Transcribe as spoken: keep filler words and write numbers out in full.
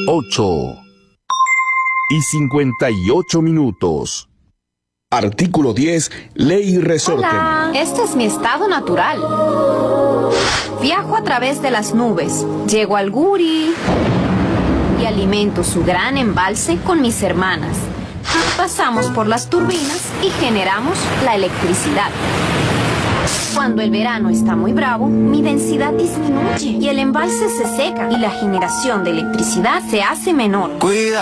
ocho y cincuenta y ocho minutos. Artículo diez. Ley y resorte. Hola, este es mi estado natural. Viajo a través de las nubes, llego al Guri y alimento su gran embalse con mis hermanas. Pasamos por las turbinas y generamos la electricidad. Cuando el verano está muy bravo, mi densidad disminuye y el embalse se seca y la generación de electricidad se hace menor. Cuida.